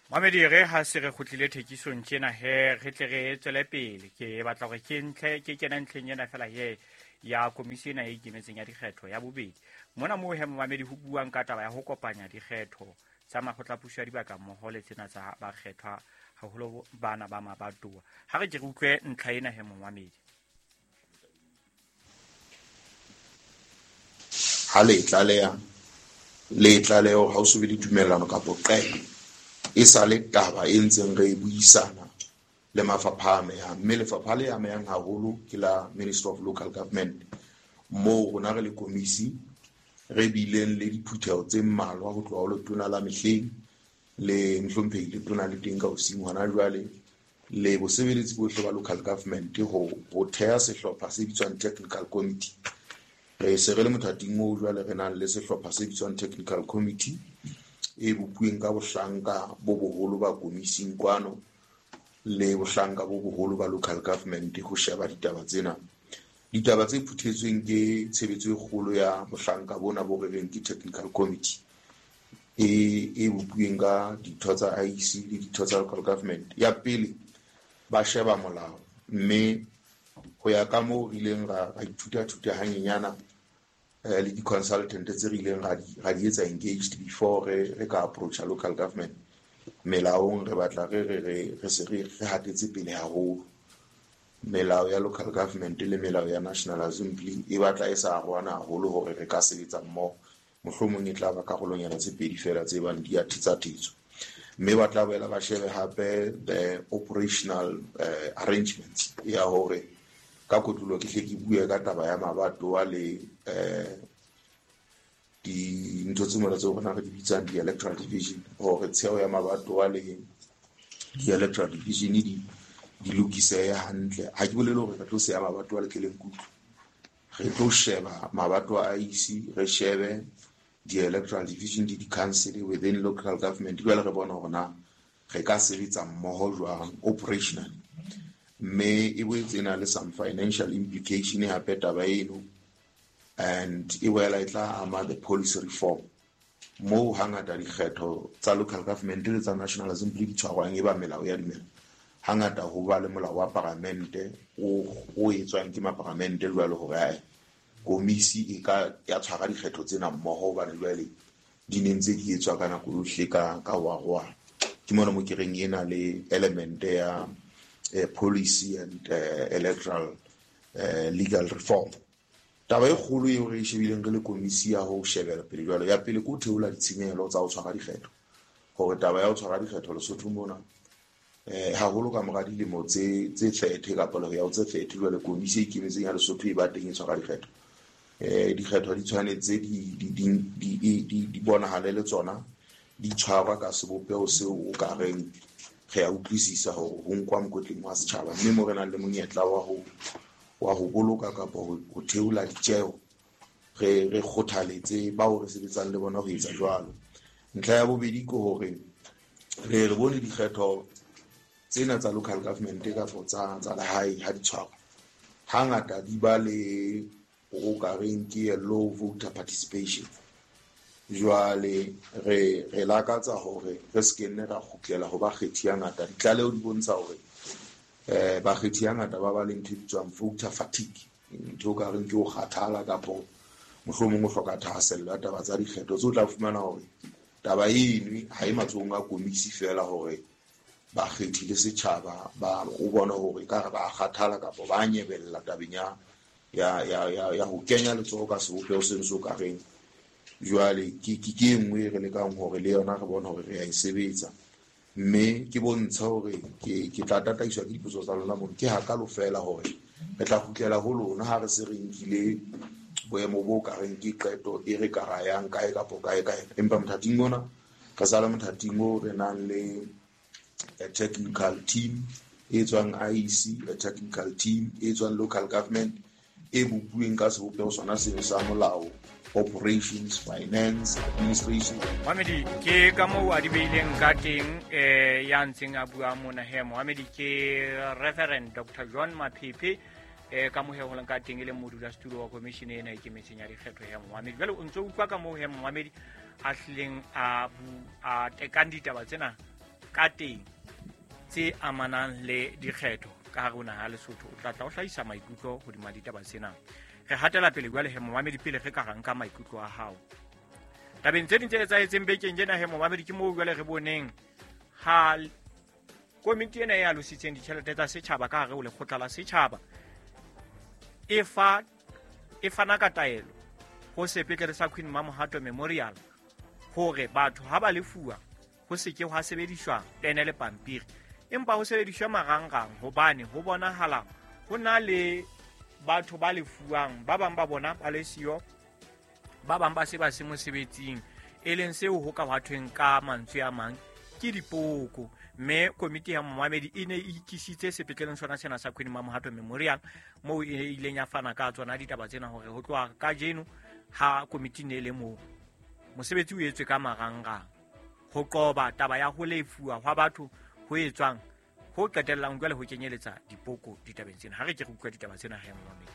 Mamedi ge ha se re khutlile thekisong tjena he re tle re tswele pele ke batla gore ke kena ntlheng ena fela he ya komisione e ikemetseng ya dikgetho ya bobedi mona mo he Mamedi ho buang ka taba ya ho kopanya dikgetho tsa makgotlapuso ya dibaka mmoho le tsena tsa bakgethwa haholo bana ba mabatowa ha re ke re utlwe ntlha ena he Mamedi. Ha le tlaleho ha o so be le tumellano ka boqelo e sa le taba e ntseng re buisana le mafapha a mehang mme lefapha le amehang haholo ke la Ministry of Local Government moo rona re le komisi re bileng le diphutheho tse mmalwa ho tloha ho letona la mehleng le Mhlomphei le tona le teng ka hoseng hona jwale le bosebeletsi bohle ba local government ho theha sehlopha se bitswang technical committee. Re se re le mothating moo jwale re nang le sehlopha se bitswang technical committee e bopueng ka bohlanka bo boholo ba komising kwano le bohlanka bo boholo ba local government ho sheba ditaba tsena. Ditaba tse phuthetsweng ke tshebetso e kgolo ya bohlanka bona bo re reng ke technical committee e bopueng ka ditho tsa IEC le ditho tsa local government. Ya pele ba sheba molao mme ho ya ka moo re ileng ra ithuta hanyenyana le di-consultant tse re ileng ra di etsa engaged before re ka approach local government melaong re batla re se re hatetse pele haholo. Melao ya local government le melao ya National Assembly e batla e sa arwana haholo hore re ka sebetsa mmoho mohlomong e tla ba karolonyana tse pedi fela tse bang di a thetsa mme ba tla boela ba shebe hape the operational arrangements ya hore ka kotulo ke hle ke bue ka taba ya mabatowa le di ntho tse mona tse bona re di bitsang di-electoral division hore tsheo ya mabatowa le di-electoral division di lokisehe hantle. Ha ke bolele hore re tlo seya mabatowa le keleng kutlo, re tlo sheba mabatowa a IEC, re shebe di-electoral division di-council within local government jwale re bona hore na re ka sebetsa mmoho jwang operational mme e boetse ena le some financial implication hape taba eno and e boela e tla ama the policy reform moo hangata dikgetho tsa local government le tsa National Assembly di tshwarwang e ba melao ya dimela hangata ho ba le molao wa parlamente o etswang ke maparlamente jwale hore komisi e ka ya tshwara dikgetho tsena mmoho ba jwale di nentse di etswa ka nako yohle ka wa ke mona mo ke reng ena le element ya policy and electoral legal reform. Taba e kgolo eo re shebileng re le komisi ya ho shebela pele jwalo ya pele ko theola ditshenyehelo tsa ho tshwara dikgetho hore taba ya ho tshwara dikgetho Lesotho mona haholo ka mora dilemo tse 30 kapa le ya ho tse 30 jwale komisi e ikemetseng ya Lesotho e ba teng e tshwara dikgetho dikgetho di tshwanetse di bonahale le tsona di tshwarwa ka sebopeho seo o ka reng re a utlwisisa hore ho nkwa mokotleng wa setjhaba mme mo re nang le monyetla wa ho boloka kapa ho theola ditjeo re kgothaletse ba ho re sebetsang le bona ho etsa jwalo. Ntlha ya bobedi ke hore re bone dikgetho tsena tsa local government kapa tsa lehae ha di tshwarwa hangata di ba le o ka reng ke low voter participation jwale re lakatsa hore re skenne ra khutlela ho ba kgethi ya ngata ditlaleho di bontsha hore ba kgethi ya ngata ba le ntho tswang voter fatigue ntho ka reng ke o kgathala kapo mohlomong o hloka thahasello ya taba tsa dikgetho tso tla fumana hore taba eno ha e matsohong a komisi fela hore ba kgethi le setjhaba ba o bona hore ka ba kgathala kapo ba nyebella tabeng ya ho kenya letsoho ka sebopeho se nso ka reng jwale ke engwe re lekang hore le yona re bona hore re a e sebetsa mme ke bontsha hore ke tla tataiswa ke dipotso tsa lona mo ke hakalo fela hore re tla kgutlela ho lona ha re se re nkile boemo bo ka reng ke qeto e re ka rayang kae kapo kae empa mothating mona ka sala mothating mo re nang le a technical team e tswang IEC, a technical team e tswang local government e bupueng ka sebopeho sona se sa molao operations, finance, administration. Mamedi ke ka moo a di beileng ka teng ya ntseng a bua mona he Mamedi ke Reverend Dr. John Maphephe ka mo he ho leng ka teng ile modulasetulo wa commission ena e kemetseng ya dikgetho he Mamedi jwale o ntso utlwa ka mo he Mamedi a hlileng a tekang ditaba tsena ka teng tse amanang le dikgetho ka hare ho naha ya Lesotho, o tla tla o hlahisa maikutlo hodima ditaba tsena. Re hatela pele jwale he momamedi pele re ka ra nka maikutlo a hao. Tabeng tse ding tse etsahetseng bekeng ena he momamedi ke moo jwale re boneng ha komiti ena e alositseng ditjhelete tsa setjhaba ka hare ho lekgotla la setjhaba e fana ka taelo ho sepetlele sa Queen Mamohato Memorial hore batho ha ba lefuwa ho seke ho sebediswa pene le pampiri, empa ho sebediswa marangrang hobane ho bonahala ho na le batho ba lefuwang, ba bang ba bona ba le siyo, ba bang ba se ba se mosebetsing, e leng seo ho ka bathweng ka mantswe a mang ke dipoko. Mme komiti ya momamedi e ne e ikisitse sepetleleng sona sena sa Queen Mamohato Memorial moo e ileng ya fana ka tsona ditaba tsena hore ho tloha ka jeno ha komiti ne le moo mosebetsi o etswe ka marangrang ho qoba taba ya ho lefuwa hwa batho ho etswang ho qetellang jwale ho kenyeletsa dipoko ditabeng tsena. Ha re ke re utlwa ditaba tsena ha momamedi.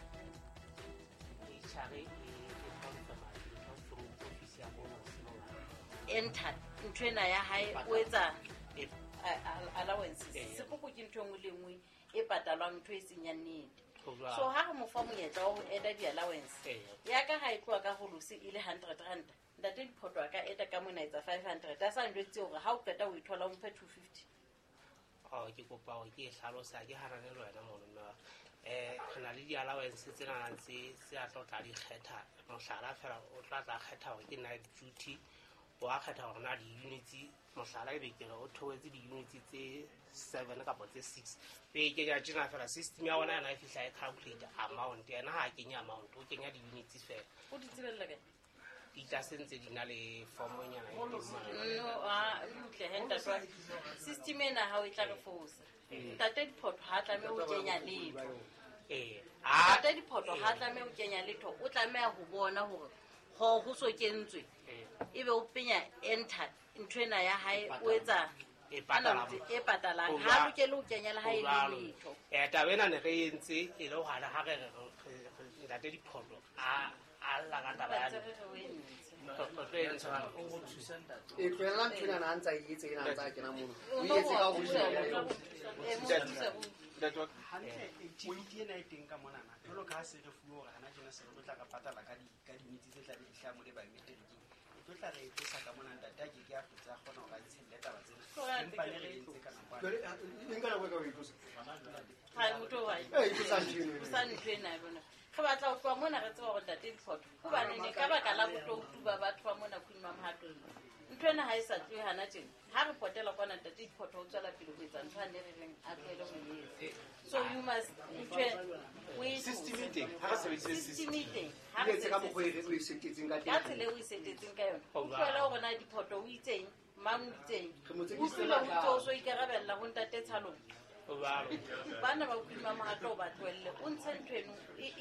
Enter ntwena ya hae o etsa allowances sepoko ke ntho engwe le engwe e patalwang ntho e seng ya nnete. So ha re mo fa monyetla wa ho eda di-allowance ya ka ha e tloa ka ho lose e le 100 rand, ntate Diphoto a ka eta ka mona etsa 500, a sa njwetse hore ha o qeta o ithola o mphe 250. Ke kopa hore ke hlalosa ke harane le wena mono re na le di-allowance tsena tse a tlo tla di kgetha. Mohlala fela o tla kgetha hore ke night duty, o a kgetha hore na di-units mohlala e be ke re o theoetse di-units tse 7 kapa tse 6 be kenya tjena fela system ya ona yana e fihla e calculate amount yena ha kenya amount o kenya di-units fela. O di tsebella kae? Di tla sentse di na le form nyana e utlwe henda twa system ena ha o tla re fosa ntate Diphoto ha tla me o kenya letho ntate Diphoto ha tla me o kenya letho o tla me ho bona hore ho so kentswe ebe o penya enter ntwena ya hae o etsa e patalang ha o ke le o kenya le ha e le letho tabena ne re entse e le hwana ha re ntate Diphoto a la ka taba ya e tloela ntwena na ntsa e etse ena ntsa kena mono o etse ka ho pointi ena e teng ka monana jalo ka ha se re fuwe hore hana tjena se re tla ka patala ka di-units tse tla di hlaya mo le biometric e tlo tla re etsa ka mona ntate ke ke a tlotsa kgona hore a itshelle taba tsena empa le re etse ka nako nka nako e ka o itlosa ha motho wa itlosa ntwena o sa ntwena bona re batla ho tloha mona re tseba hore ntate Diphoto hobane ne ka baka la botoutu ba batho ba mona Queen Mamohato ntwena ha e sa tlohe hana tjena ha re potela kwana ntate Diphoto o tswela pele ho etsa ntho a ne re reng a tlohele ho etsa. So you must system meeting ha re sebedise system meeting ha re ka mokgwa e o isetetseng ka ka teng tsela o isetetseng ka yona o tlohela hore na Diphoto o itseng mang o itseng o tsela o so ikarabella ho ntate Tshalong bana ba Queen Mamohato ba tlohelle o ntshe ntweno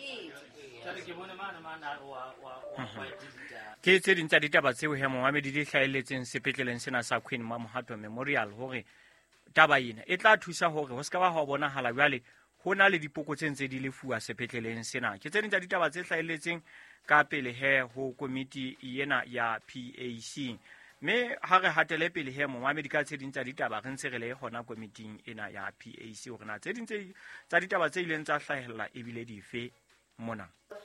ke tse ding tsa ditaba tseo he momamedi di hlahelletseng sepetleleng sena sa Queen Mamohato Memorial hore taba ena e tla thusa hore ho ska ba ho bonahala jwale ho na le dipoko tse ntse di lefuwa sepetleleng sena. Ke tse ding tsa ditaba tse hlahelletseng ka pele he ho komiti ena ya PAC. Mme ha re hatele pele he momamedi ka tse ding tsa ditaba re ntse re le hona komiting ena ya PAC hore na tse ding tsa ditaba tse ileng tsa hlahella ebile dife mona.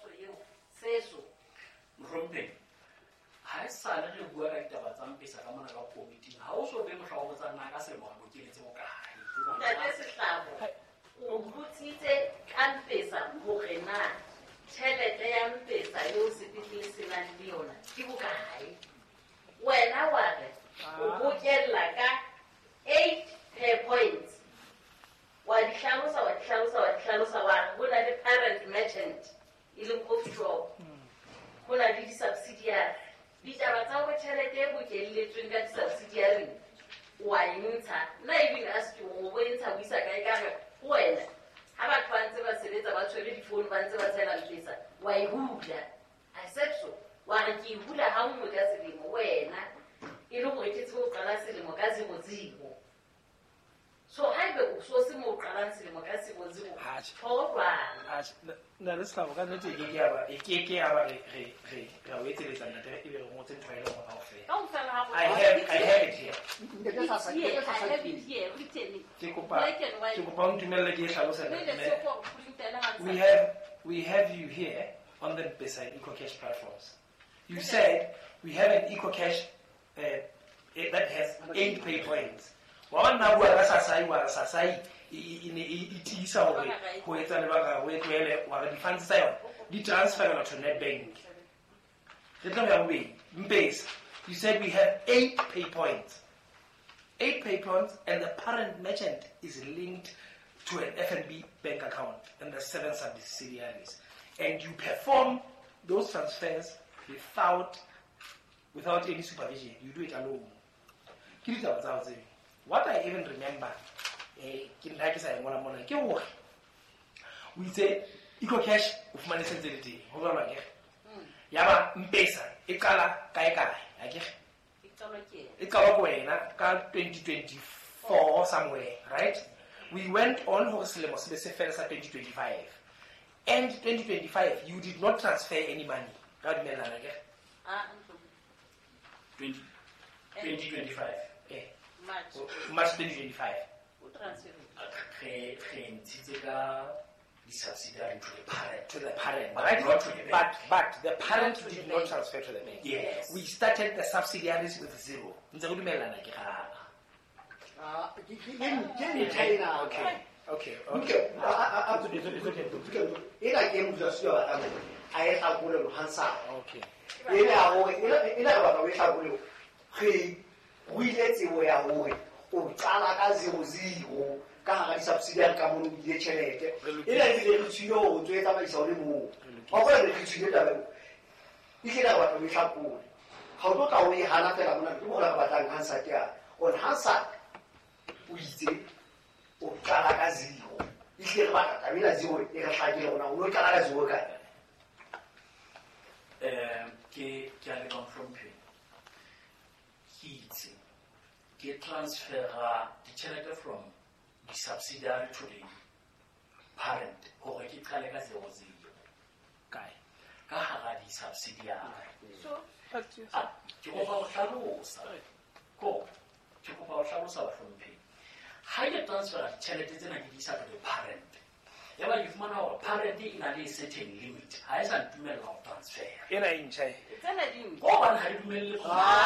Rompe ha e sa le re bua ka ditaba tsa mpesa ka mona ka komiting ha o so be mohla o botsana ka selemo go keletse mo kae ntate Sehlabo o botsitse ka mpesa hore na tjhelete ya mpesa eo sepetlele se nang le yona ke bokae wena wa re o bokella ka 8 per points wa di hlalosa wa ho na le parent merchant e leng coffee shop ho na le di-subsidiary ditaba tsa hore tjhelete e bokelletsweng ka di-subsidiary wa e ntsha nna ebile a se o bo ntsha o isa kae ka re wena ha batho ba ntse ba sebetsa ba tshwere difounu ba ntse ba tshela mpesa wa e hula accept so wa re ke hula ha nngwe ka selemo wena e le gore ke tsebe o qala selemo ka 00 so ha ebe o so se mo qalang selemo ka 00 na le Sehlabo ka nnete ke ke ya ba re o etseletsa ntate e be re ngotse ntho e le ngwana ofela I have it here SASSA ke here, I SASSA have ke it here, written, Ke kopa black and white. ke kopa o ntumelle ke e hlalose Maybe mme. so for putting the hands We have you here on the beside EcoCash platforms. You said we have an EcoCash that has 8 pay points. One now we are SASSA it is our way. Who is an about the funds the transfer to net bank. You said we have 8 pay points. 8 pay points, and the parent merchant is linked to an FNB bank account and the 7 subsidiaries. And you perform those transfers without any supervision. You do it alone. What I even remember, we say EcoCash of money sensitivity. Yaba mpesa ikala kai ikala kwena ka 2024 somewhere, right? We went on for selemo se 2025, and 2025 you did not transfer any money. Ka dumelana ke 2025 March 2025. The subsidiary To the parent, but right? not to the bank. But the parent did not transfer to the bank. Yes. We started the subsidiaries with 0. Okay. ena ke motho se wa tamo a e tla go le hansa Okay. ena go ena ba ba tla go le ge go ile tsebo ya hore o tsala ka 00 ka ga di subsidiary ka mo di tšhelete ena e le re tsino go tswetsa ba isa le mo ba go le tsino taba e ke la ba ba tla go ga o tla o e hana fela bona ke mo la ba tlang hansa ke a on hansa o itse o tsala ka 0 ile ba ka tabela 0 e ga tlhakile gona o no tsala ka 0 ka ke a le confirm ke transfera ditšhelete from the subsidiary to the parent gore ke qale ka 00 Kai. ka hara di subsidiary So, ke kopa go hlalosa bahlompheng ha ke transfera ditšhelete tsena ke di isa to the parent ya ba ke fumana gore parent e na le certain limit ha e sa ntumella go transfera Ena inche. tsena di gobane ha di dumelle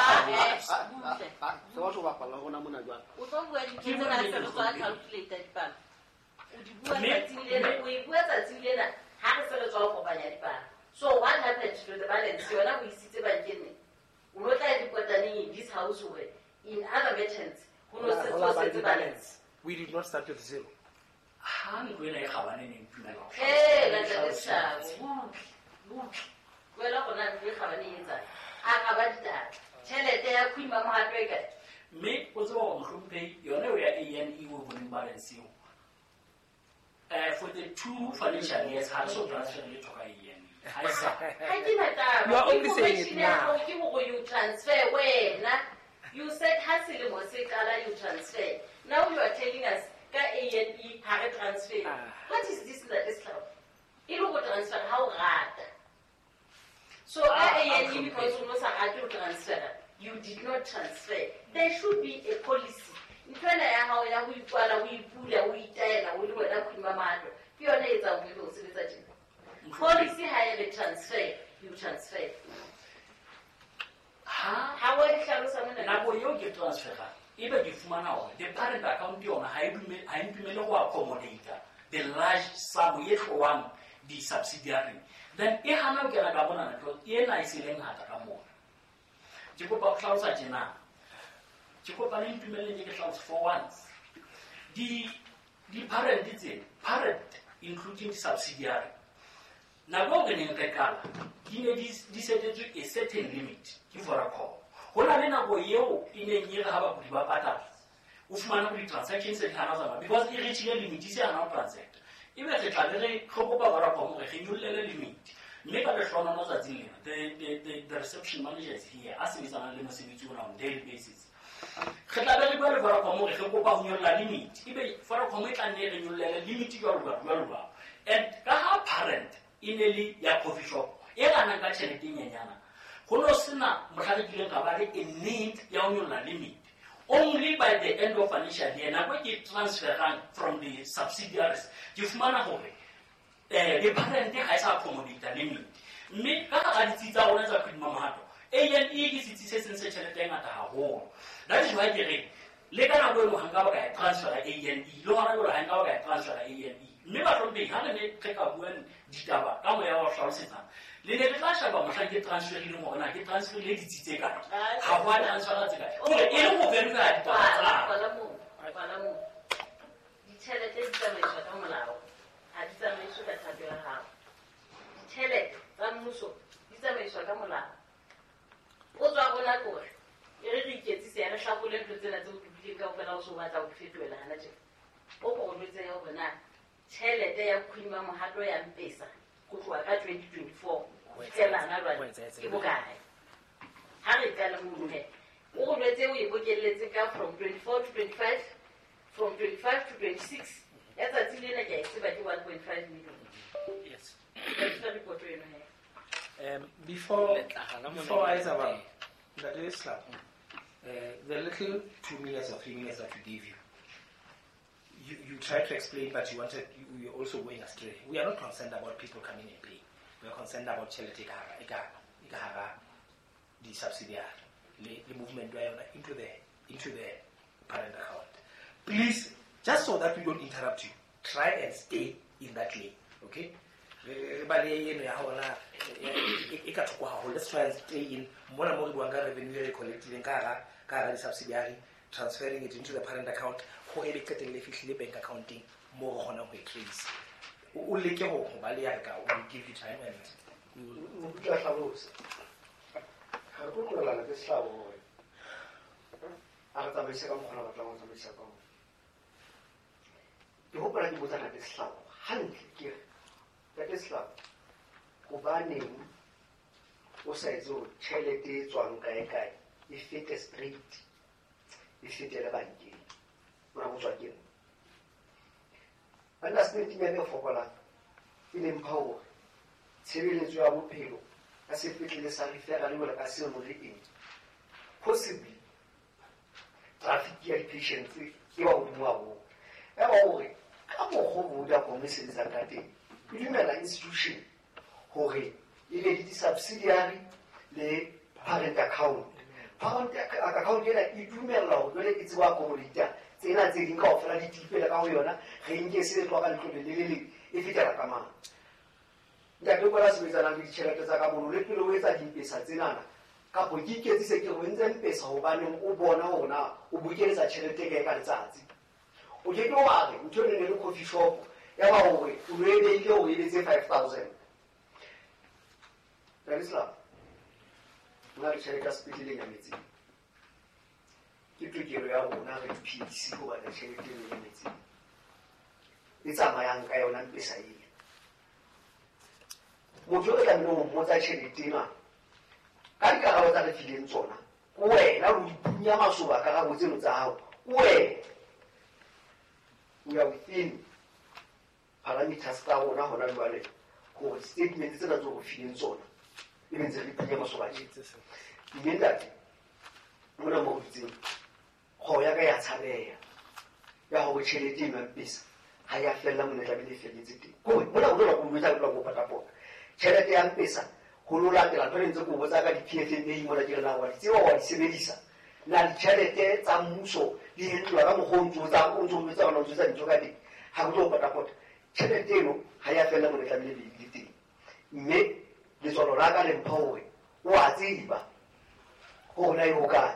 se batho ba palla gona mona jwa o tlo bua dintho tse na se re tswa calculator dipalo o di bua tsatsing lena o e bua tsatsing lena ha re se re tswa go kopanya dipalo so what happened to the balance yona o isitse bankeng o no tla dikotaneng in this house hore in other merchants ho no se tlo se balance We did not start with 0. ha ntlo ena e gabane ne ntumela la tla tsao wela gona le gabane e etsa a ka ba ditaba tšhelete ya khwima mo hape ka mme o tseba go mohlomphei yone o ya ANE o boneng balance eo for the 2 financial years ha re so transfer le thoka ANE ha e sa ha ke na You are taba only saying it now. ke go you transfer wena you said ha selemo se kala you transfer now you are telling us ka ANE ha re transfer what is this that is club e lo go transfer ha o rata so ANE because you know sa rata o transfer you did not transfer there should be a policy ntwana ya hao ya go ikwala go ipula go itaela go le wena khwima matlo ke yone e tsang go go sebetsa tjena policy ha e re transfer you transfer ha wa di hlalosa mona nako eo ke transfera ebe ke fumana gore the parent account yona ha e ntumele go accommodata the large sum e tlowang di-subsidiary then e hana o kena ka monana ena e seleng hata ka mona ke kopa go tlhalosa tjena ke kopa le ntumeleng ke tlhalosa for once di-parent tse parent including di-subsidiary nako ke neng re kala di ne di setetswe a certain limit ke Vodacom go na le nako eo e neng e re ga bakudi ba patala o fumana go di-transactions tse di hana tsamaya because e reachile limit e se hana go transact ebe re tla be re tlhokopa Vodacom gore ge nyollele limit mme ka lehlohonolo tsatsing lena the reception manager is here a sebetsanang le mosebetsi ona on daily basis re tla be re bua le Vodacom gore ge kopa go nyolla limit ebe Vodacom e tla nne re nyollele limit jwalo and ka ha parent e ne le ya coffee shop e ganang ka tšhelete nyenyana go no sena motlha re kileng ga ba le a need ya go nyolla limit only by the end of financial year nako ke transferang from the subsidiaries ke fumana hore the parent ga isa accommodate limit mme ka ga ditsi tsa rona tsa khwima mahato ANE ke sitse se seng se tšhelete ngata haholo. That is why ke re le ka nako eno hanga ba ka transfer ANE le hona jwale hanga ba ka transfer ANE mme ba tlhompeng ha re ne re ka buang ditaba ka moya wa hlalosetsa le ne re tla shaba mohla ke transferile mo ona ke transferile ditsi tse kae ha ho ana transfer tse kae o re e le go verify ditaba Bala mo ditšhelete di tsamaiswa ka molao ha di tsamaiswe ka thato ya gago ditšhelete tsa mmuso di tsamaiswa ka molao o tswa bona kore e re iketsise ya re hlakole ntlo tsena tse o dubileng ka ofela o se o batla o di fetoela hana tjena o go golwetse ya hore na tšhelete ya khwima mohato ya mpesa go tloa ka 2024 fitlhelana jwale ke bokae ha re qala mo he o go lwetse o e bokelletse ka from 24 to 25 from 25 to 26 ya tsatsi lena ke a tseba ke 1.5 million. Yes. Before Isabel, that is the little 2 minutes or 3 minutes that we gave you tried to explain, but you were also going astray. We are not concerned about people coming and paying. We are concerned about charity, the subsidiary, the movement into the parent account. Please, just so that we don't interrupt you, try and stay in that lane, okay? Let's try and stay in more revenue collected in subsidiary, transferring it into the parent account, or educating the bank accounting more on a way, please. We'll give you time that is love. Kubaning says, oh, charity, Swan Kai, if it is street, if it is a banking. And that's not the for in empower. Civilians you are paying, as if it is a referral as in. Possibly, traffic efficiency, you are more. Come on, who are commissions at that day. Il y a une institution, il est dit subsidiary, les parent account. Parent account, il y a une là, il est ditว่าcommunity. C'est là c'est l'ingo, il a dit type la caoyona, rien c'est toi quand le lili, et fait la cama. Il y a deux fois sur les analyses de la Cameroun, le plus loin ça dit pesa, c'est là. Quand vous dites que c'est que vous n'aimez pas ça, au banon, au bon on a, au bout de la charité qui est à ça. Au lieu de voir, vous tenez le coffee shop. We really go, we say 5,000. That is love. Not check us speaking in a meeting. Keep to give out now in peace, go at the charity meeting. It's a my uncle and beside you. Would you let know what I said dinner? I got out of the feeling zona. Where now we Yamasuba, I was in the house. Where we are within. Parameters that were not on the who statements that are feeling zone. Even the Payama Sovaji. You mean that? When I'm moving, Hoyaga Tare, Yahweh charity and peace. I have felt them in the felicity. Good, when I will without Lobo Charity and Pesa, who like the Prince who was a PFA name or a Civilisa. Now, charity, Samuso, the Hindu home to that own to the own to the How do you Charity, I have felt them in the family. Make this all raga and power. What is it? Oh, no, God.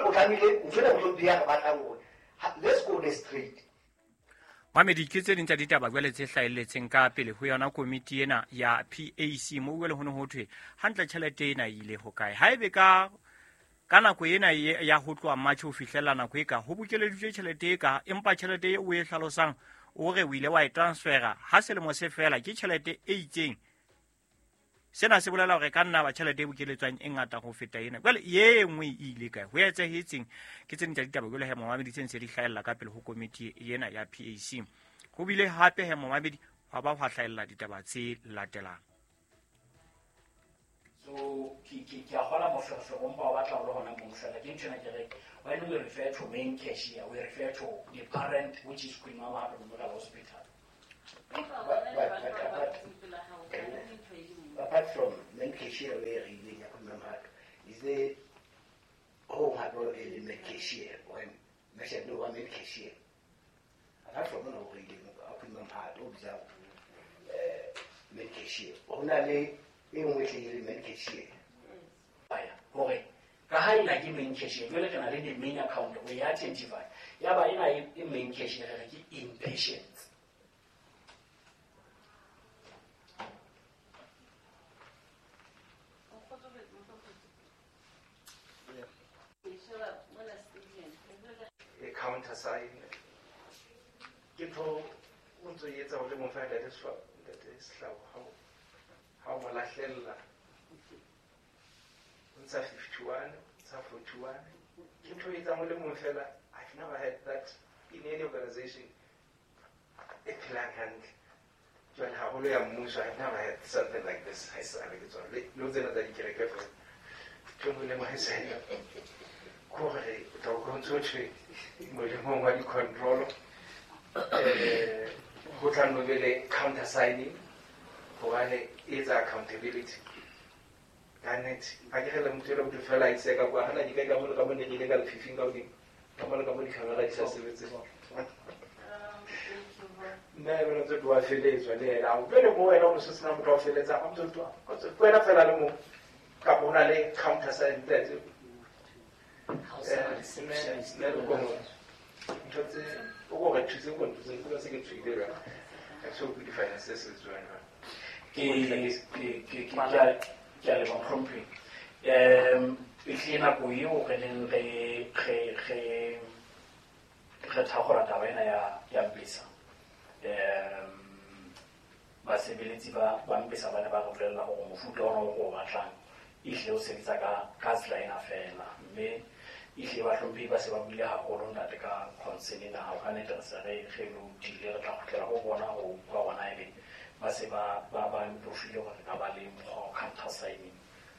Let's go the street. Mamedi ke tse ding tsa ditaba jwale tse hlaelletseng ka pele ho yona komiti ena ya PAC mo uele ho no ho thwe hantle tšhelete ena ile ho kae haebe ka nako ena ya ho tloa mathe ho fihlela nako e ka ho bokeleditswe tšhelete e ka empa tšhelete e o e hlalosang o re o ile wa e transfera ha selemo se fela ke tšhelete e itseng sena se bolela hore ka nna ba tšhelete e bokeletswang e ngata go feta ena jwale ye nngwe e ile kae ho etsahetseng ke tse ding tsa ditaba jwale he Momamedi tse ntse di hlaella ka pele ho komiti ena ya PAC ho bile hape he Momamedi ha ba hwa hlaella ditaba tse latelang. So ke a gola moferefere ompa o batla go le gona mong fela ke ntshwana ke re when we refer to main cashier we refer to the parent which is Queen Mama Memorial Hospital. Apart from main cashier where reading is there home harbor main cashier when mentioned no one main cashier. Apart from no reading observe main cashier. Only in which main cashier. Okay. Kahai lagi main cashier, you can arrange the main account we identify. Yeah, but in main cashier like inpatient. Counter sign. Give her unto yet of them find that is slow. How Malachella. 51, 41. Give her a fella. I've never had that in any organization. A plan hand. John Hawley Moose, I've never had something like this. I saw it on Luther that you can get from William I said. Corre, don't go to what you control. Hotan Novelle counter signing. One is accountability. And it, I get them to feel like Sega, you get a little illegal fishing out in Kamalaka Camara. Never to do a few days when they are very more and almost number of feelings. I'm to do when I fell alone. Caponale counter sign that. Never go over to the one to the secretary there. And so we define as Kelly van Krompi. Itlina ko yo reneng re thagora taba ena ya mpisa. Basebeletsi ba mpisa ba ne ba go bolela go mofuta ona go batlang ihle o sebetsa ka tsela ena fela mme ihle ba hlompi ba se ba bile haholo ntate ka concern ena ha ka nete re se re lo dile re tla go tla go bona go ba bona ebe ba se ba profile gore ka ba le mo counter signing.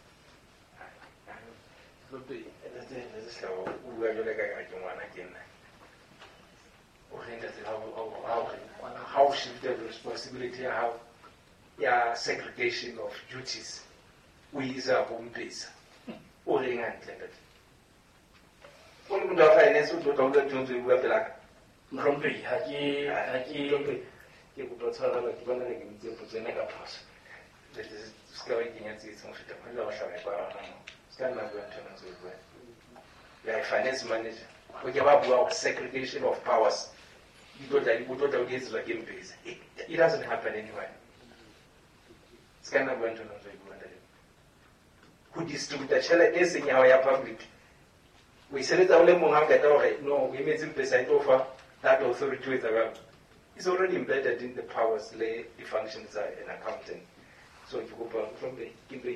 How should the responsibility have segregation of duties? We is our home base. All in England. What would our finance would not let you do with the lack? Grumpy, You would not tell like one of the mega pass. That is scouting at its own fit. I know stand up to the finance manager. We give up our segregation of powers. You don't against the game base. It doesn't happen anyway. Stand up went to who distribute the challenge in our public. We said it only no, we made him present over that authority with around. It's already embedded in the powers, the functions in accounting. So if you go from the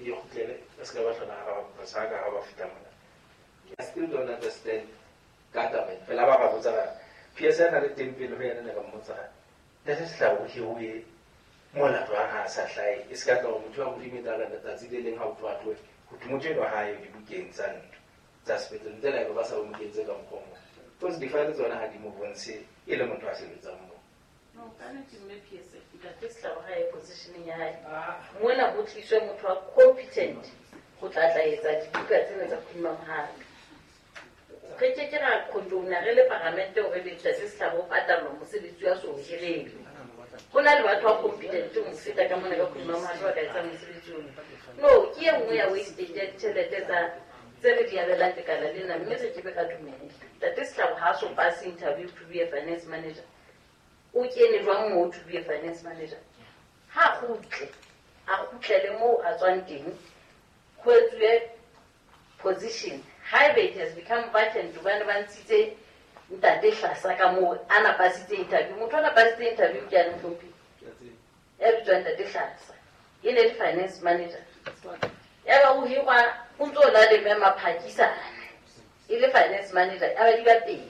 I still don't understand government. PSN are the temple here and never Mozart. That is how we Mola Satlai is got on 12 limit that's dealing how to work. Mutual high you gains and that's better than I was our gains of Congo. Those defenders on had to move and say, element was in the Zambo. No, can you make yourself that this high position in your head? When I would show you competent, put that is that you get in as a criminal hand. Critical condona really paramento really just have other Muslims so hearing. When I was competent to sit like a man of criminal hand, what I am. No, here we are wasting the Seventy Atlantic and message to me that this club has to pass interview to be a finance manager. Who can run more to be a finance manager? How could I tell more as one thing? Where position high rate has become vacant to one city that they shall more anapacity interview. Mutuanapacity interview can from people. Everyone that they shall in a finance manager. Ever who are unto the member Pakistan. If a finance manager, I will get paid.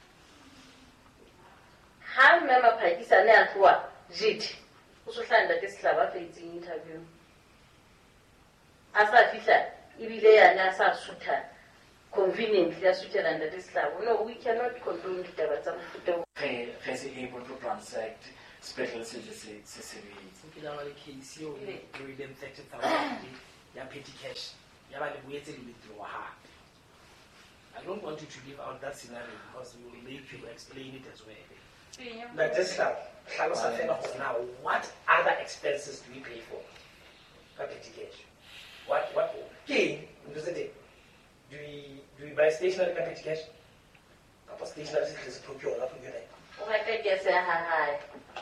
How member Pakistan and what? JIT. Also find that this club facing interview. a sa fihla ebile yana a sa sutha conveniently a suthela Ntate Sehlabo. No, we cannot condone ditaba tsa mofuta oo. Ge se able to transact special se sebetsa. ke la le case yo le 30,000 ya petty cash ya ba le boetse le withdraw ha. I don't want you to leave out that scenario because we will make you explain it as well. But just now, what other expenses do we pay for? Petty cash. What? Okay, do we buy stationery petty cash? Apa stationery is procure up to get. O reka ke se ha hae.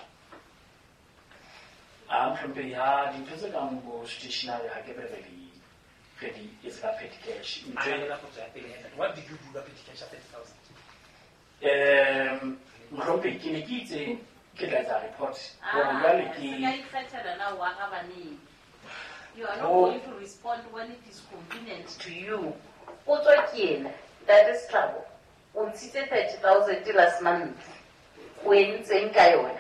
Mhlawumbe ya dintho tse kang bo stationery ha ke bebedi credit is a petty cash. What did you do with petty cash at 30,000? Mhlawumbe ke ne ke itse ke tla etsa report You are not going to respond when it is convenient to you. That is trouble. On 30,000 last month. When saying Kayona.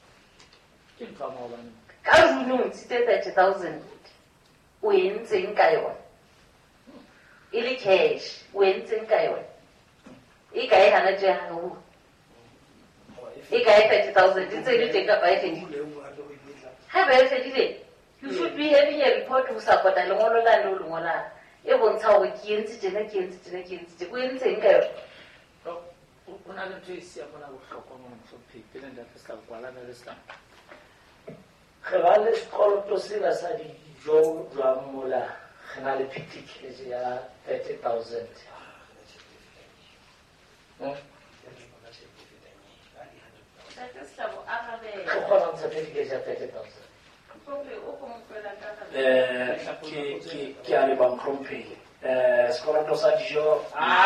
Kazunum 30,000. When saying Kayona. Ili cash. When saying Kayona. Ikai Hanaja. Ikai 30,000. It's a take up by 50. Have I said it? You should be having a report to support a long land. It won't tell with kids to the Queen saying, Una le tse ya bona go hlokwa mo mhlophe ke le Ntate Sehlabo kwa la le Sehlabo. Ge ba le sekoloto sena sa dijo jwa mola ge na le petty cash ya 30,000. Ge kgona ntsha petty cash ya 30,000. ke a leba Mhlawumbe sekoloto sa dijo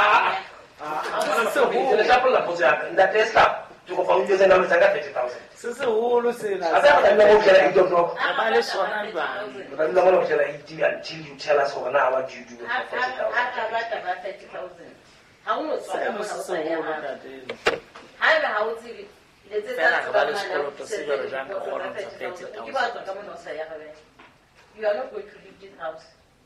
Ntate Sehlabo ke go fa o tsena mo tsaka 30,000. Se se holo sena. A sa ba nna go tshela ito no. Ba le sona ba. Ba nna go tshela ito until you tell us what now what you do with 30,000. About 30,000. How much? Se mo se se holo Ntate. How how is it? You are not going to leave this house.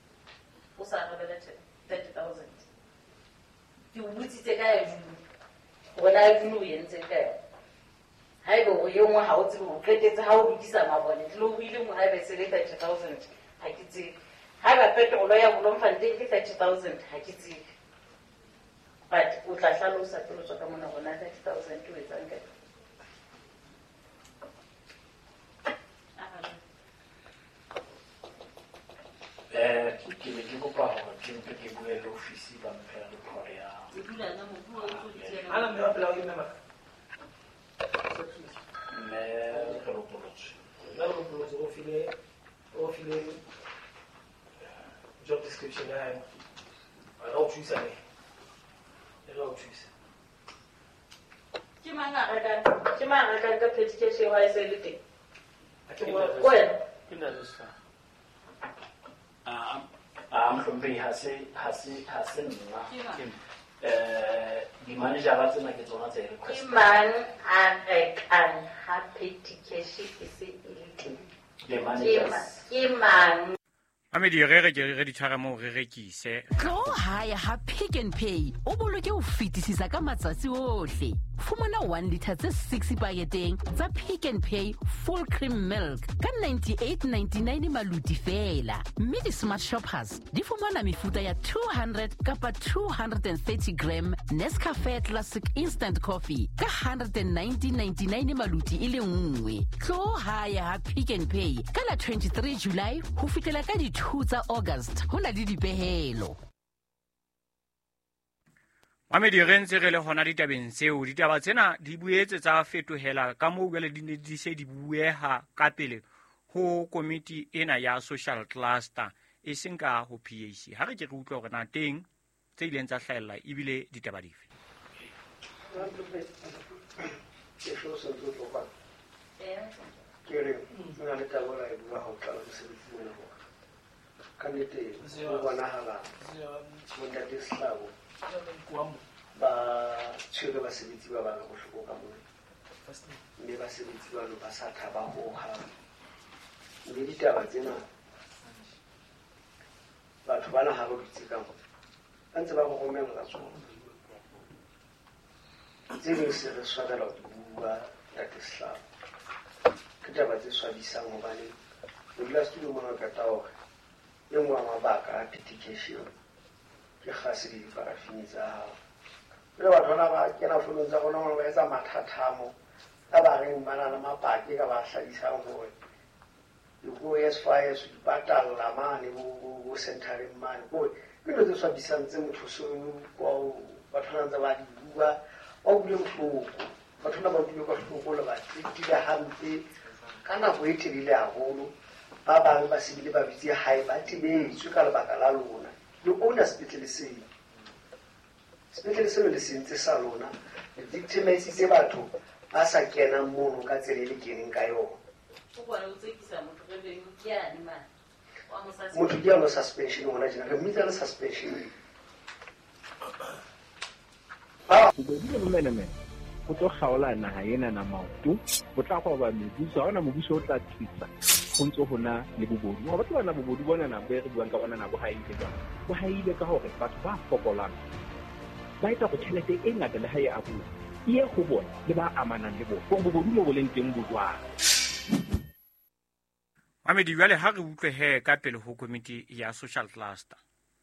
30,000. You would take a when I knew you and take care. I go, you want how to get it how we design my bonnet. Low William will have a 30,000. I could see. Have a petrol lawyer will not take 30,000. I could see. But with a shallow support of 30,000 to his uncle. ke ne ke kopa gore ke mpe ke bue le ofisi ba mphela report ya Ana me apela o ime ma. mme re lopolotswe Na lo pro o file job description ya hae. Ana o thusa ne. Ela o thusa. Ke manga ka petty cash wa e se le teng. A ke mo Wena Ke Ntate Sehlabo. Mhlawumbe ha se nna di-managera tsena ke tsona tse request ke mang a rekang ha petty cash e se e le teng? the managers Ke mang? Mamedi re di tshwara mo re rekise. Go haya ha Pick n Pay o boloke ho fetisisa ka matsatsi ohle. Fumana 1 liter tse 6 paketeng tsa Pick n Pay full cream milk ka 98.99 maluti fela. Mme di-smart shoppers di fumana mefuta ya 200 kapa 230 gram Nescafe Classic Instant Coffee ka 190.99 maluti e le nngwe. Go haya ha Pick n Pay ka la 23 July ho fitela ka di 2 tsa August ho na le dipehelo. Mamedi re ntse re le hona ditabeng tseo ditaba tsena di buetse tsa fetohela ka moo jwale di ne di se di bueha ka pele ho komiti ena ya social cluster e seng ka ho PAC. Ha re ke re utlwa hore na teng tse ileng tsa hlahella ebile ditaba dife. Ke re nna le tabola e bua ho tla se ditse mo ka nete go bonahala mo Ntate Sehlabo ba tshwere basebetsi ba bang go hloka mo mme basebetsi ba lo ba sa thaba ho ha mme ditaba tsena batho bana ha ba dutse ka motho ba ntse ba go romela tsona tse ding se re swabela go bua Dr. Slab ke taba tse swabisang hobane o dula studio mona ka taore e nngwe mabaka a dedication ke gase di parafini tsa hao le batho bana ba kena fonong tsa gona ba etsa mathathamo a ba reng bana le mapaki ka ba hladisang gore go as far as dipatalla mane go centering mane gore ke dilo tse swabisang tse motho se batho ba ntse ba di bua ba bule bohloko batho ba bule ka bohloko le ba titile hampe ka nako e telele haholo ba bang ba sebile ba bitse hae ba tibetswe ka lebaka la lona le ona sepetlele seno le sentse sa lona le victimisitse batho ba sa kenang mono ka tsela e le keneng ka yona motho ke ano suspension gona jena re mmitsa le suspension bobedi bomenemene go tlo kgaola naga ena na maoto go tla go ba mebuso ga ona mobuso o tla thusa go ntse go na le bobodu ga batho bana bobodu bona nako e re buang ka bona na bo gaile ka gore batho ba fokolang ba etsa go tšhelete e ngata le ga e abuwa e go bona le ba amanang le bona go bobodu mo bo leng teng bojwang Mamedi jwale ha re utlwe he ka pele ho komiti ya social cluster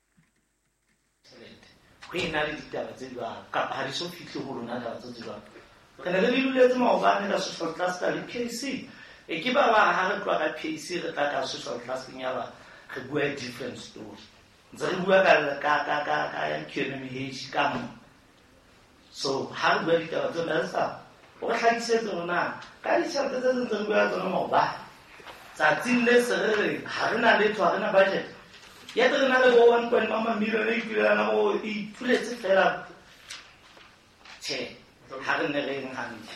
go ena le ditaba tse jwang kapa ha di so fitlhe go rona taba tse jwang re ne re lebuletse maobane ka social cluster le PAC e ke ba ha re tloa ka PAC re tla ka social cluster ya ba re bua different story ntse re bua ka ya KMH ka mo so ha re bua ditaba tse na sa o re hlagisetse rona ka ditšhelete tse ntse re bua tsona maobane tsatsing le se re ha re na letho ha re na budget ya re na le bo 1.1 million e itlelana go ipuletse fela che ha re ne re eng hantle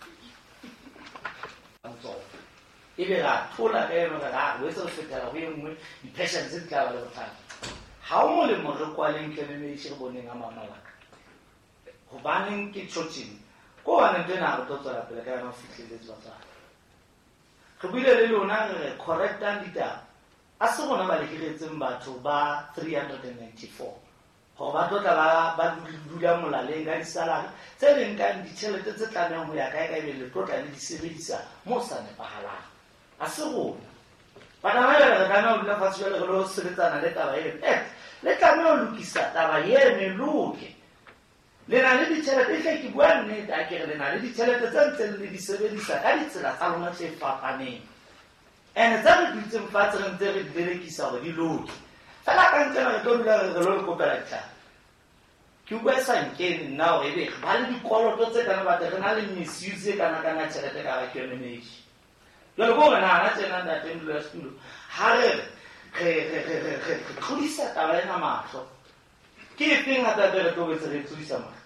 e be ra thola ka eno ga we se fetela go engwe di-passion tse tla ba le bothata ha o molemo re kwaleng KMH re boneng a mamalaka gobaneng ke tšhotšeng ko wane ntho ena re tlo tswela pele ka yona go fitlheletse batswana re buile le lona re correctang ditaba a se gona ba lekiretseng batho ba 394 gore ba tlotla ba dula molaleng ka disalari tse leng kang ditšhelete tse tlamehang go ya kae ka ebe le tlotla le di sebedisa mo sa nepagalang a se gona bana ba re tlameha go dula fatshe jale re lo sebetsana le taba eno le tlameha go lokisa taba eno e loke le na le ditšhelete e tle ke bua nnete a kere le na le ditšhelete tse ntseng le di sebedisa ka ditsela tsa lona tse fapaneng and tsa re dutseng fatshe re ntse re di berekisa gore di loke fela ka ntsena re tlo dula re lo le kopela ditlhare ke bua sankene nna gore ebe ba le dikoloto tse kana bate re na le misuse e kana-kana tšhelete ka ga KMH jale ko gore nagana tsena ntateng dula setulo ga re tlodisa taba ena matlho ke e feng gatate re tlo betse re tlodisa matlho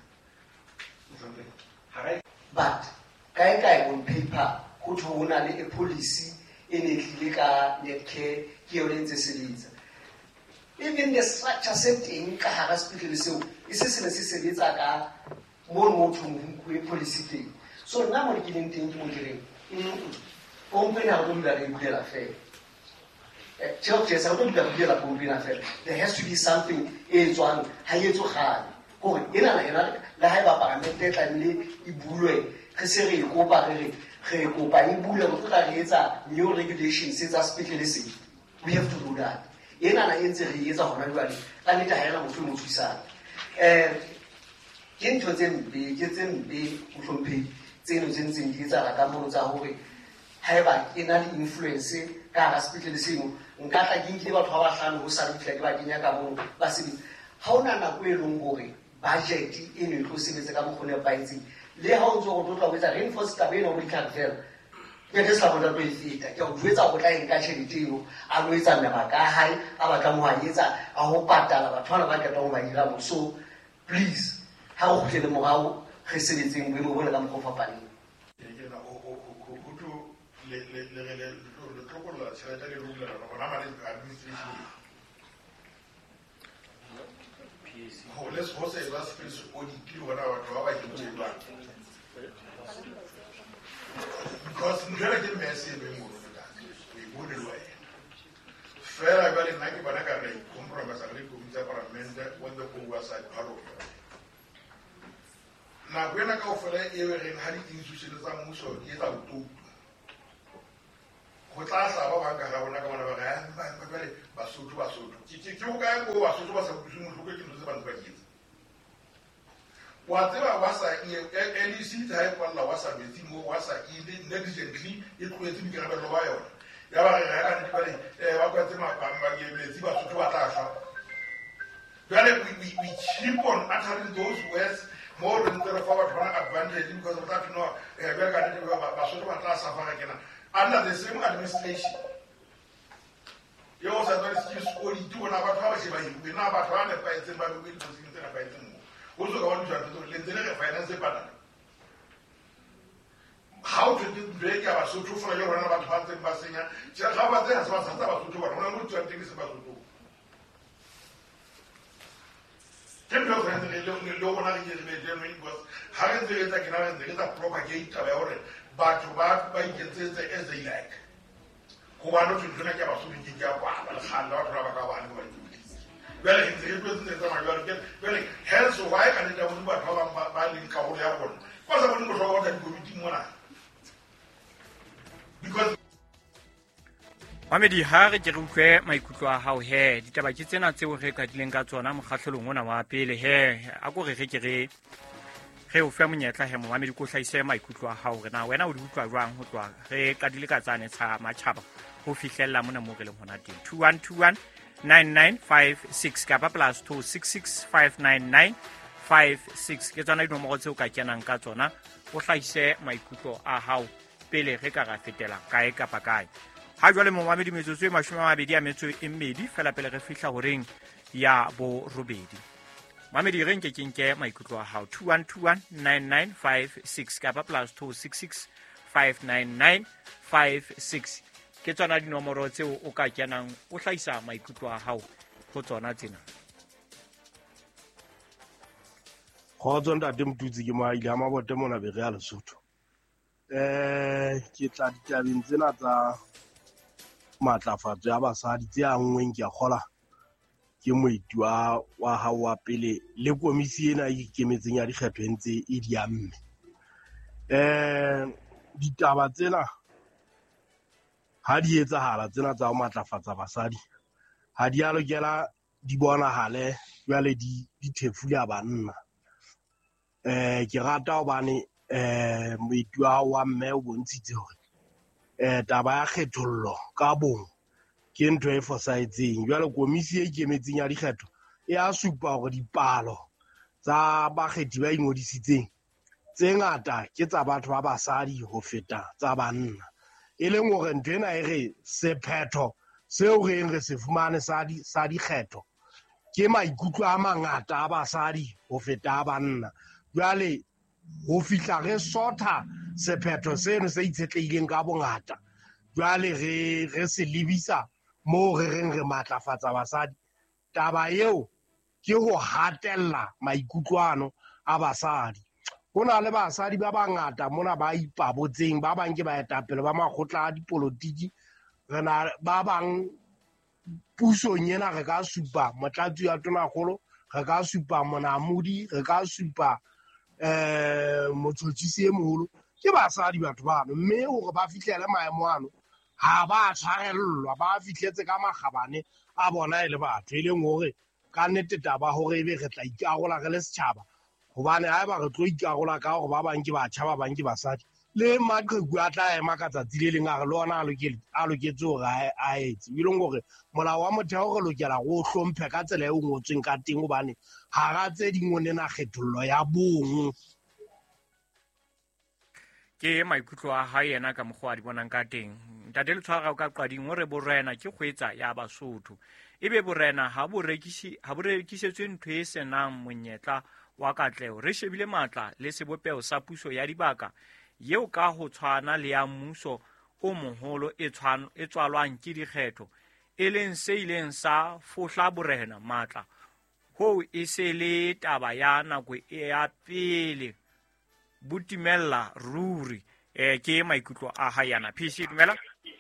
but kae on paper go thwe go na le a policy e ne tlile ka netcare ke yone ntse sebetsa even the structure se teng ka hara sepetlele seo e se ne se sebetsa ka mo mothong e policy teng so nna mo ke leng teng ke mo direng kompeni ha o dula re bulela fela churches ha o dula re bulela kompeni fela there has to be something e tswang ha e tsogane gore ena le ha e ba parlamente tlamehile e bulwe re se re kopa re kopa e bule go tla re etsa new regulations tsa sepetlele se we have to do that ena na entse re etsa hona jwale ka neta ha ena motho mo thusang ke ntho tse mpe go hlomphe tseno tse ntseng di etsa ka mo tsa hore ha eba e na le influence ka ga sepetlele seno nka tla ke nkile batho ba bahlano go sa ditla ke ba kenya ka mo ba sebetsa ha ona nako e leng gore budget e ne tlo sebetsa ka mokgone ba itseng le ha o ntse go tlotla go etsa reinforce taba eno go ditla fela ke ke sa bona tlo e feta ke go jwetsa go tla enka tšhelete eno a lo etsa mabaka a hae a batla mo a etsa a go patala batho bana ba ketla go ba dira mo so please ha go tlele morao re sebetseng boemo bona ka mokgwa fapaneng let's go say last place audit wona batho ba ba ditse ba because ngela ke messe be mo rona we would do it fair ba le nna ke bana ka re compromise ka ofela e re ha di institution tsa mmuso di etsa botutu go tla sa ba banga ga bona ka bona ba ga ba le Basotho ke o ka go Basotho ba sa butse mo tlhoke ke ntse ba ntse ba kitse wa tseba wa sa LEC ta e kwalla wa sa metsi mo wa sa ile negligently e tlhoetse di karabelo ba yona ya ba re ga ka di ba wa kwa tsema ba ngebeletse Basotho ba tla sha we keep on uttering those words more than the forward advantage because of that, under the same administration. You also have to use only 2 and a half hours. We now about 100 by the Bible will also go on to the finance pattern. How to break our so true for your about 100 Bassinia, just how about that? Was about to do what I'm going to think is about to do. Ten years ago, the low one years later, was having the propagate back to back by as they like. Who are not in the neck of a job, and not Rabakawan. Well, in the business of my girl, well, hence why I didn't know what I'm in Kabuya one. Was I wouldn't go out and go to Mona. Because Mamedi ha re ke re utlwe maikutlo a hao he ditaba ke tsena tseo re ka dileng ka tsona mokgatlhelong ona wa pele he a go re ke re o fe monyetla he Mamedi ko hlaise maikutlo a hao re na wena o di utlwa jwang ho tswa re ka dile ka tsane tsa matjhaba ho fihlella mona mo re le hona teng 2121 9956 kapa +266 599 56 ke tsona dinomoro tseo ka kenang ka tsona o hlaise maikutlo a hao pele re ka ra fetela kae kapa kae ha jwale mo Mamedi metsotso e 22 fela pele re fihla ho reng ya bo robedi Mamedi re nke maikutlo a hao 2121 9956 kapa +266 599 56 ke tsona dinomoro tseo o ka kenang o hlaisa maikutlo a hao go tsona tsena go tsonda Mtutsi ke ma ile a mabote mona be re a Lesotho ke tla ditabeng tsena tsa matlafatso ya basadi tse angweng ke a kgola ke moeti wa hao wa pele le komisi ena e ikemetseng ya dikgetho ntse e di amme ditaba tsena ha di etsahala tsena tsa matlafatsa basadi ha di a lokela di bonahale jwale di thefula banna ke rata hobane moeti wa mme o bontshitse hore taba ya kgethollo ka bong ke ntho e fosahetseng jwale komisi e ikemetseng ya dikgetho e a supa hore dipalo tsa bakgethi ba ingodisitseng tse ngata ke tsa batho ba basadi ho feta tsa banna e leng hore ntho ena e re sephetho seo re se fumane sa dikgetho ke maikutlo a mangata a basadi ho feta a banna jwale ho fihla re sotha sephetho seno se itshetlehileng ka bongata jwale re se lebisa mo re reng re matlafatsa basadi taba eo ke ho hatella maikutlwano a basadi ho na le basadi ba bangata mona ba ipabotseng ba bang ke baetapele ba makgotla a dipolotiki re na ba bang pusong ena re ka supa motlatsi ya tonakgolo re ka supa monamodi re ka supa motshotshisi e moholo ke basadi batho bano mme hore ba fihlele maemo ano ha ba tshwarellwa ba fihletse ka makgabane a bona e le batho e leng hore ka nnete taba hore ebe re tla ikarola re le setjhaba hobane ha eba re tlo ikarola ka hore ba bang ke batjha ba bang ke basadi le maqheku a tla ema ka tsatsi le leng a re le ona a loketse hore a etse e leng hore molao wa motheo re lokela go hlomphe ka tsela e ngotsweng ka teng hobane ha ra tse dingwe nena kgethollo ya bong ke maikutlo a ha yena ka mogwa di bonang ka teng ntate le tshwara ka qading hore borena ke kgwetsa ya Basotho ebe borena ha bo rekisetswe ntho e senang monyetla wa katleo re shebile matla le sebopeo sa puso ya dibaka yeo ka ho tshwana le ya mmuso o moholo e tswalwang ke dikgetho e leng se ileng sa fohla borena matla ho e se le taba ya nako ya pele butimella ruri ke maikutlo a ha yana phisi dumela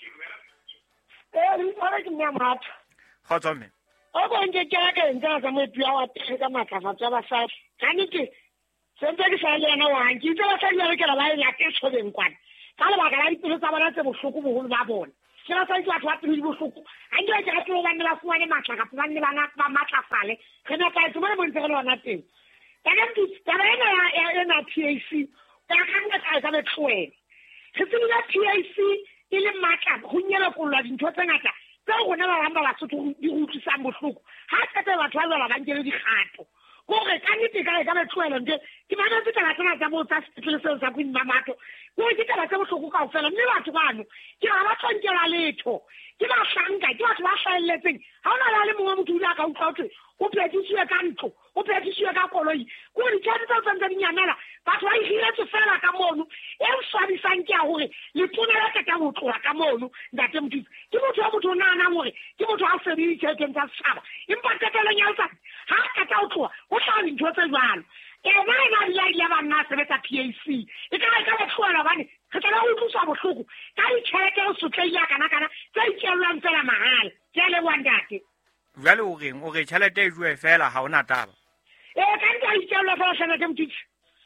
ri fara ke mmatha khotsome o bonje ke ka ntse sa mo pia wa tse ka matlafatsa ba sa kanike sentse ke sa le yena wa ke itse ba sa di rekela ba ena ke tshobeng kwana ka lebaka la dipelo tsa bona tse bohloko boholo ba bona ke ba sa itse batho ba tlo di bohloko a nke ke ratile ba nne ba fuane matla ka ba nne ba matlafale re na ka itse mo le bontse re le bona teng ka ke taba ena ya PAC ka ka ka betlwele re tsela PAC ile matla go nyela kolwa dintho tse ngata tse gona ba bamba ba sotho di utlwisang bohloko ha tsetse batho ba ba nkele dikgato gore ka nnete ka betlwele nte ke bona tse tsena tsa mo tsa sepetlele seo sa Mamato go ke taba tsa bohloko ka ofela mme batho bano ke ba tsonkela letho ke ba hlanka ke batho ba hlalletseng ha ona le mongwe motho ula ka utlwa tse o phetisiwe ka ntlo o phetisiwe ka koloi go di tshwantse tsa tsantsa dinyamela batho ba ihiretse fela ka mono e swabisang ke a gore le tona ya ka go tloga ka mono ntate Modise ke motho wa motho o naanang gore ke motho a sebedi tšhelekeng tsa setšhaba empa qetelong ya letsatsi ha a ka tla go tloga go tlhaga dintho tse jalo ena ile ba nna sebetsa PAC e ka betlwela bane re tla go utlwisa bohloko ka ditšhelete o sotleile kana tse itšelwang fela mahala ke a leboa ntate jwale o reng o re tšhelete e jwe fela ga ona taba ka nka itšelwa fela tšhelete Modise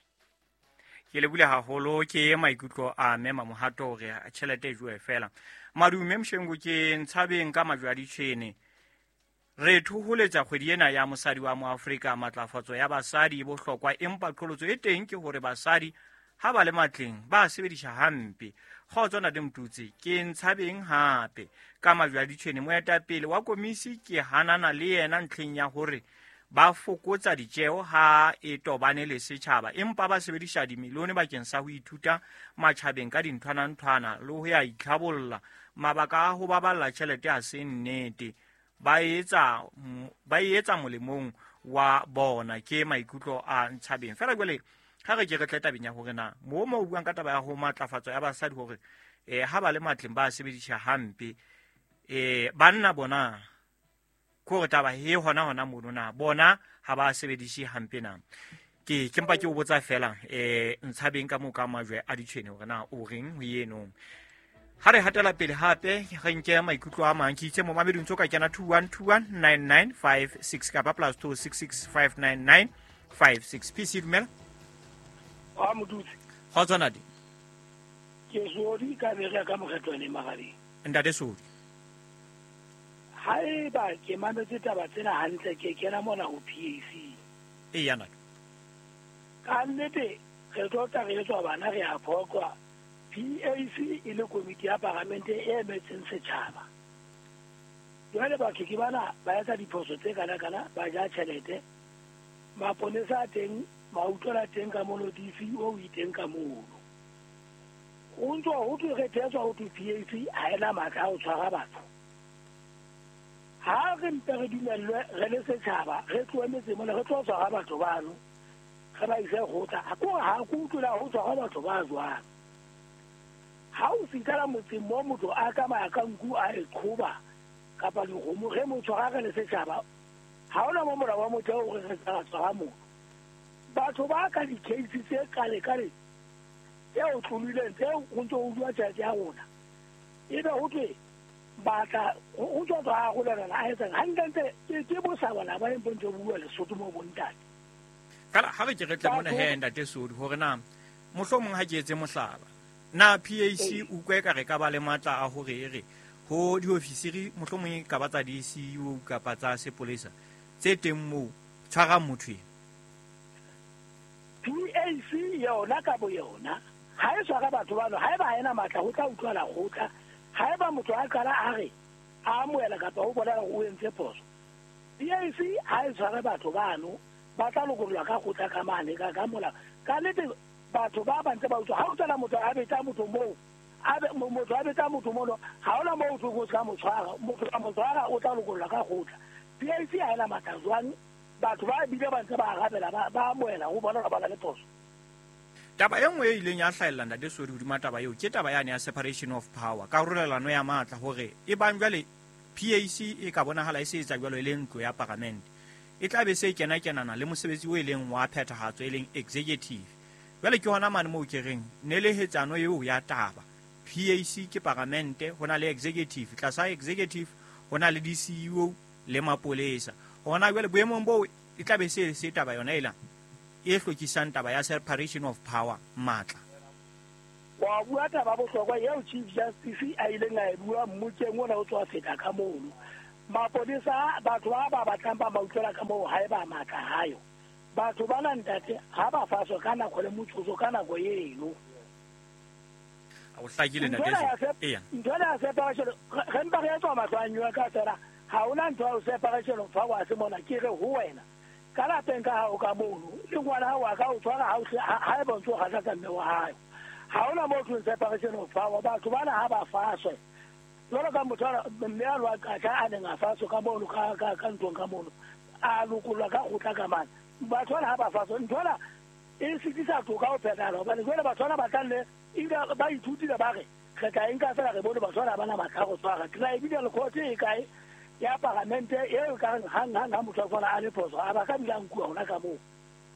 ke lebile haholo ke maikutlo a mema Mohato gore tšhelete e jwe fela madume Mshengu ke ntshabeng ka majwaditšhene re thuhuletsa kgwedi ena ya mosadi wa mo Afrika matlafatso ya basadi e bohlokwa empa qholotso e teng ke gore basadi ha ba le matleng ba sebedisha hampe kgotsona di mtutsi ke ntshabeng hape ka majwaditšhene moetapele wa komisi ke hanana le yena ntlheng ya gore ba fokotsa ditjeo ha e tobane le setšhaba empa ba sebedisha dimilione bakeng sa ho ithuta matjhabeng ka dinthwana le ho ya itlhabolla mabaka a ho baballa tjhelete a se nnete ba etsa molemong wa bona ke maikutlo a Ntshabeng fela jwale ga re ke re tletabeng ya gore na mo buang ka taba ya go matlafatso ya basadi gore ha ba le matleng ba sebedisha hampe banna bona gore taba he hona monona bona ha ba sebedishe hampe na ke mpa ke o botsa fela Ntshabeng ka moka majwe a ditšhene gore na o reng ho yeno ha re hatela pele hape ge nke maikutlo a mang ke itse mo mameding tso ka kena 21219956 kapa +266 59956 PC dumela a Modise ga tsona di ke sodi ka bega ka mogetlo le magabeng ndate sodi ha e ba ke mametse taba tsena hantle ke kena mona go PAC yana ka nnete re tota re tswa bana re a phokwa PAC e le komiti ya parlamente e emetseng setšhaba jwale batho ke bana ba etsa diphoso tse kana ba ja tšhelete maponesa a teng mautlola teng ka mono DC o iteng ka mono go ntse go tlo re tswa go PAC a ena matla o tshwara batho ha re mpe re dumellwe re le setšhaba re tloemetse mona re tlo tshwara batho bano ga ba ise go tla ha go utlola go tshwara batho ba jwang ha o fitala motseng mo motho a tsamaya ka nku a e qhoba kapa legomo ge motho ga le setšhaba ha ona mo molao wa motheo gore re tshwara motho batho ba ka di-case tse kale tseo tlolileng tseo go ntse o bua tšhelete ya rona ebe go twe batla go tswa tswa a golelela a etsang gantlente ke bosabana ba eng bontse bua lesotho mo bontate kala ha re ke retle mona he ndate sodi gore na mohlomong ha ke etse mohlaba na PAC o kwe ka re ka ba le matla a hore ere ho diofisiri mohlomong ka ba tsa DCU kapa tsa sepolesa tse teng mo tshwara motho PAC yona ka bo yona ha e tshwara batho bano ha e ba ena matla go tla utlwala gotla ha e ba motho a kala a re a amoela kapa o bona go entse phoso PAC ha e tshwara batho bano ba tla lokolwa ka gotla ka mane ka mola ka nete batho ba bantse ba utlwa ha o tsala motho a betsa motho mo motho a betsa motho mono ha ona mo o tlo ka motshwara motho a motshwara o tla lokolwa ka gotla PAC ha ena matla jwang batho ba bile bantse ba gabela ba moela go bona ba le phoso taba e nngwe e ileng ya hlaella ntate sodi hodima taba eo ke taba yane ya separation of power ka rurelano ya matla gore e bang jwale PAC e ka bonagala e se etsa jwalo e leng ntlo ya parlamente e tla be se kenana le mosebetsi o e leng wa phethahatso e leng executive jwale ke hona mane mo ke reng nelehetsano eo ya taba PAC ke parlamente hona le executive tlasa executive hona le DCU le mapolesa hona jwale boemong bo e tla be se taba yona ela e hlokisang taba ya separation of power matla. Wa bua taba bohlokwa eo Chief Justice a ileng a e bua mmuteng ona o tswa feta ka mono. Mapodisa batho ba batlang ba mautlwela ka moo ha e ba matla hayo. Batho ba na ntate ha ba faso ka nako le motsoso ka nako eno. O hlakile na deso. Eya. Ntona separation re mpa re tswa matlwanyo ka tsela ha ona ntho o separation of power se mona ke re ho wena. Ka la teng ka ha o ka mono le ngwana ha wa ka o tshwara ha e bontso ga tsa mme wa hayo. Ha ona mo tlo separation of power batho bana ha ba faswe. Lolo ka motho mme a lwa ka a neng a faso ka mono ka ntong ka mono. A lokulwa ka go tla ka mana. Batho ha ba faswe ntona e sitisa to ka o phedala ba le jole batho ba tlalle ida ba ithutile ba re re ka enka fela re bone batho ba bana matlhago tswaga tla e bile le court e kae ya parlamente e ka hang motho fona a le poso a ba ka bilang ku ona ka mo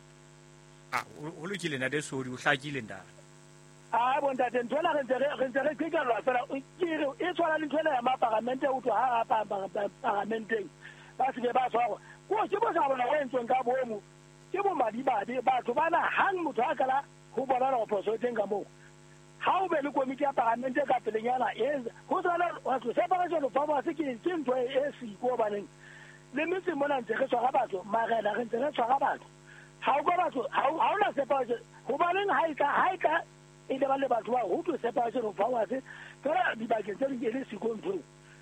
o lokile na deso o hlakile nda bonta teng thola re tseka lwa fela e tswala le thola ya ma parlamente o to ha parlamenteng ba se ba tswa ko se bo sa bona wa entsong ka bomo ke bo madibadi batho bana hang motho a kala ho bona la poso teng ka mo ha o be le komiti ya parlamente ka pelenyana ho tsala wa separation of power se ke ntho e siko baneng le metse mona ntse re tshwara batho magela re ntse re tshwara batho ha o go batho ha o la separation ho baneng ha ika e le ba le batho ba ho to separation of power se tsara di ba ke tse di le siko ntho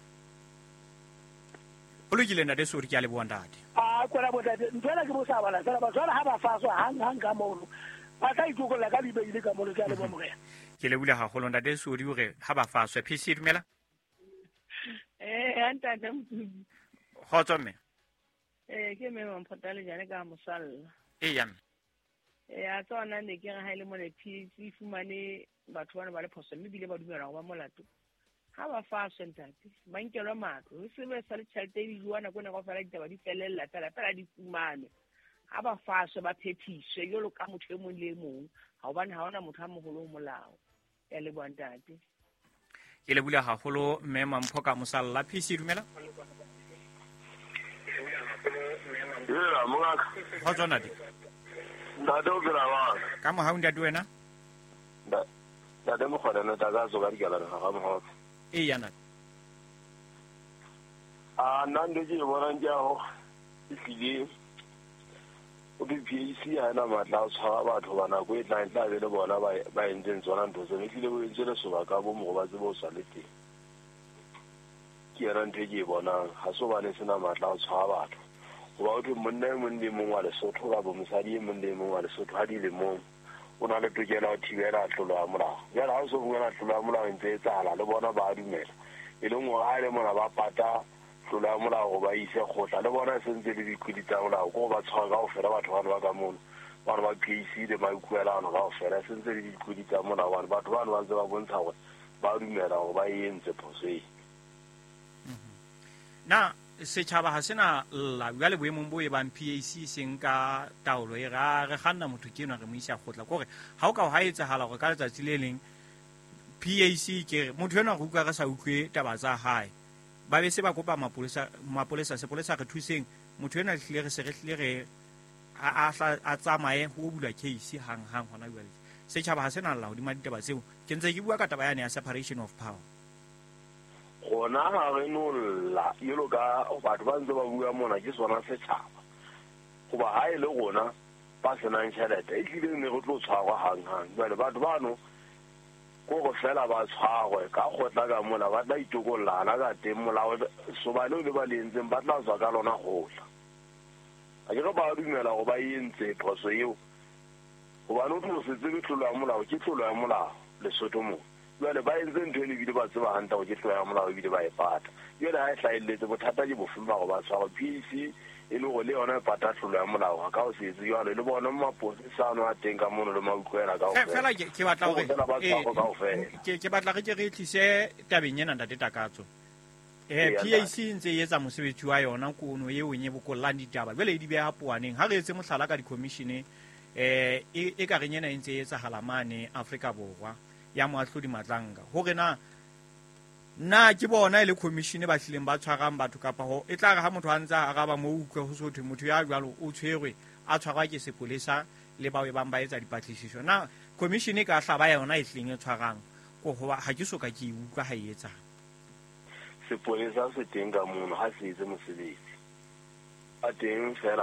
o lokile na deso ri ke a le boandadi kora botate ntwela ke bo sa bana tsala batho ha ba faswa hang ka mono ba ka itukola ka dibeile ka mono ke a le bomogela ke le bula haholo nda deso di hore ha ba faswa PC dumela ntata motho khotso mme ke me mphotale jane ka mosalla yam a tsona ne ke ga ile mo le PC fumane batho bana ba le phoso mme bile ba dumela go ba molato ha ba faswa ntate ba nkelwa matlo ho se be sa le tšhelete di juana go ne go fela ditaba di felella fela di fumane ha ba faswa ba phephiswe yo ka motho e mong le mong ha bana ha ona motho a mogolo molao ya le bontate ke le bula haholo mme mampho ka mosalla PC dumela mongaka ho tsona di ntate o phela jwang ka mohaunda di wena ntate mokgwanana ta ka soka dikalana ga mogotse yana nna ndo ke bonang ke ago e tlile o PPAC ha ena matla a tshwara batho ba nako e tlang tla be le bona ba entseng tsona ntho tseno e tlile bo entse lesoba ka bo mogo ba tsebe o sa le teng ke yena ntho e ke e bonang ga se obane se na matla a tshwara batho goba o thwe monna e mong le mong wa lesotho kapo mosadi e mong le mong wa lesotho ga di le mong o na le tokela o thibela tlolo ya molao jale ga o se bongela tlolo ya molao ntse e tsala le bona ba dumela e leng gore ga e le mona ba pata tlolo ya molao go ba ise kgotla le bona se ntse le dikwedi tsa molao ko go ba tshwara ka go fela batho bano ba ka mono bano ba PAC le maikuelano ka go fela se ntse le dikwedi tsa molao bane batho bano ba ntse ba bontsha gore ba dumela gore ba e entse phoso e na setšhaba ga sena lla bja le boemong bo e bang PAC seng ka taolo e ga re ganna motho ke eno re mo isa kgotla kore ga o ka ga etsagala gore ka letsatsi le leng PAC ke motho eno go utlwa re sa utlwe taba tsa gae ba be se ba kopa sepolesa re thuseng motho eno tlile re se re tlile re a tsamaye go bula case hang gona jwale setšhaba ga sena lla godima ditaba tseo ke ntse ke bua ka taba yane ya separation of power gona ga re no lla yelo ka batho ba ntse ba bua mona ke sona setšhaba goba ga e le gona ba senang tšhelete e tlile ne go tlo tshwarwa hang jale batho bano ko go fela ba tshwarwe ka kgotla ka mola ba tla itokollana ka teng molao soba leo le ba le entseng ba tla tswa ka lona gotla a ke re ba dumela go ba entse phoso eo gobane o tlo se tsebe tlolo ya molao ke tlolo ya molao lesotho mo jale ba entse ntho e lebile ba tseba ganta go ke tlolo ya molao ebile ba e pata jale ga e tlhaeletse bothata ke bofeng ba go ba tshwarwa PAC e le go le yona e pata tlolo ya molao ga ka o se etse jalo le bona maposisano a teng ka mono le mautlwela ka fela ke batla re ke re tlise tabeng ena ntate takatso PAC ntse e etsa mosebetsi wa yona kono eo nye bokollang ditaba jale e di beha poaneng ga re etse mohlala ka di-commissione e ka reng ena e ntse e etsagala mane Afrika Borwa ya moahlodi Matlanga gore na ke bona e le commission ba tlileng ba tshwarang batho kapa ho e tla re ha motho a ntse a araba mo utlwe ho sotho motho ya jwalo o tshwerwe a tshwarwa ke sepolesa le bao e bang ba etsa dipatlisiso na commission e ka hlaba yona e hleng e tshwarang ko hoba ha ke soka ke utlwa ha e etsa sepolesa se teng ka mono ha se etse mosebetsi a teng fela